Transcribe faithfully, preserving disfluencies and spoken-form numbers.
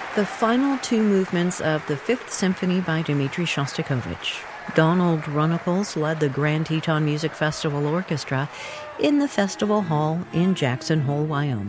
The final two movements of the Fifth Symphony by Dmitri Shostakovich. Donald Runnicles led the Grand Teton Music Festival Orchestra in the festival hall in Jackson Hole, Wyoming.